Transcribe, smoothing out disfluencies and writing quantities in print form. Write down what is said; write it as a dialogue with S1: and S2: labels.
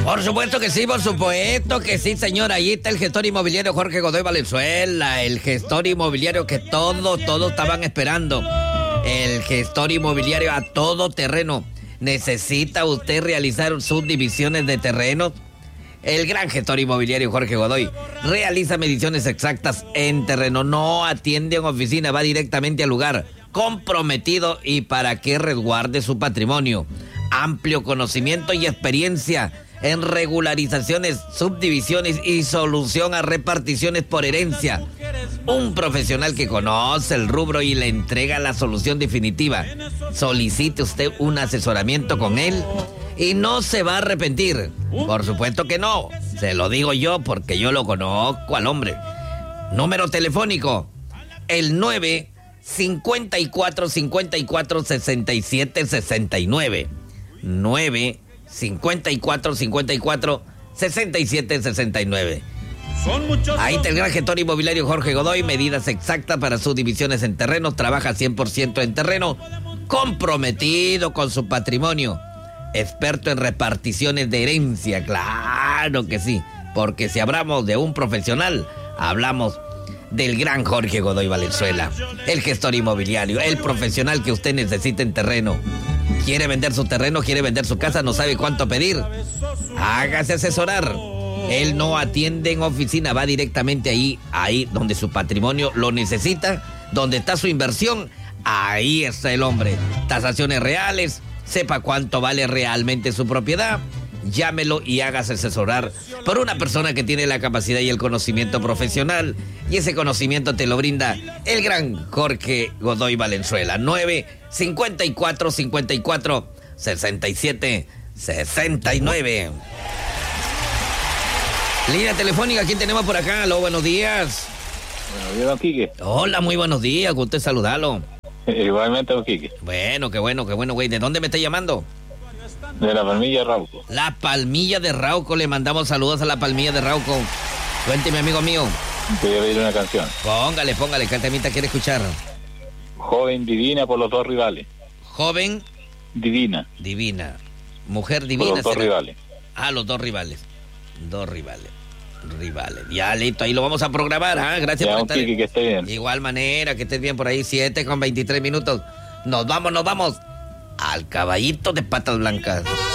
S1: Por supuesto que sí, señor. Ahí está el gestor inmobiliario Jorge Godoy Valenzuela, el gestor inmobiliario que todos estaban esperando. El gestor inmobiliario a todo terreno. ¿Necesita usted realizar subdivisiones de terrenos? El gran gestor inmobiliario Jorge Godoy realiza mediciones exactas en terreno, no atiende en oficina, va directamente al lugar, comprometido y para que resguarde su patrimonio. Amplio conocimiento y experiencia en regularizaciones, subdivisiones y solución a reparticiones por herencia. Un profesional que conoce el rubro y le entrega la solución definitiva. Solicite usted un asesoramiento con él y no se va a arrepentir. Por supuesto que no. Se lo digo yo porque yo lo conozco al hombre. Número telefónico: el 954-54-67-69. 954-54-67-69. Ahí está el gran gestor inmobiliario Jorge Godoy. Medidas exactas para sus divisiones en terreno. Trabaja 100% en terreno. Comprometido con su patrimonio. Experto en reparticiones de herencia. Claro que sí. Porque si hablamos de un profesional, hablamos del gran Jorge Godoy Valenzuela. El gestor inmobiliario. El profesional que usted necesita en terreno. ¿Quiere vender su terreno? ¿Quiere vender su casa? ¿No sabe cuánto pedir? Hágase asesorar. Él no atiende en oficina, va directamente ahí donde su patrimonio lo necesita, donde está su inversión, ahí está el hombre. Tasaciones reales, sepa cuánto vale realmente su propiedad, llámelo y hágase asesorar por una persona que tiene la capacidad y el conocimiento profesional, y ese conocimiento te lo brinda el gran Jorge Godoy Valenzuela. 954-54-67-69. Línea telefónica, ¿quién tenemos por acá? Aló, buenos días.
S2: Buenos días, don Quique.
S1: Hola, muy buenos días, gusto de saludarlo.
S2: Igualmente, don Quique.
S1: Bueno, qué bueno, güey. ¿De dónde me está llamando?
S2: De la Palmilla de Rauco.
S1: La Palmilla de Rauco, le mandamos saludos a la Palmilla de Rauco. Cuénteme, amigo mío.
S2: Quería pedir una canción.
S1: Póngale, ¿qué temita quiere escuchar?
S2: Joven divina por los dos rivales.
S1: Joven
S2: divina.
S1: Mujer divina.
S2: Por los dos rivales.
S1: Ah, los dos rivales. Ya, listo, ahí lo vamos a programar, ¿ah? Gracias
S2: ya,
S1: por estar.
S2: Kiki, que esté bien.
S1: Igual manera, que estés bien por ahí, 7:23. Nos vamos al caballito de patas blancas.